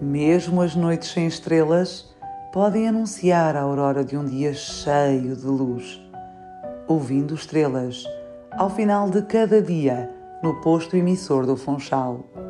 Mesmo as noites sem estrelas podem anunciar a aurora de um dia cheio de luz. Ouvindo estrelas, ao final de cada dia, no posto emissor do Funchal.